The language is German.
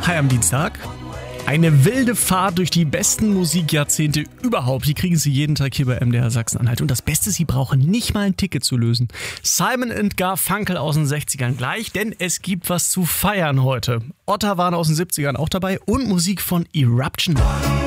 Hi am Dienstag. Eine wilde Fahrt durch die besten Musikjahrzehnte überhaupt. Die kriegen Sie jeden Tag hier bei MDR Sachsen-Anhalt. Und das Beste, Sie brauchen nicht mal ein Ticket zu lösen. Simon & Garfunkel aus den 60ern gleich, denn es gibt was zu feiern heute. Otta waren aus den 70ern auch dabei und Musik von Eruption.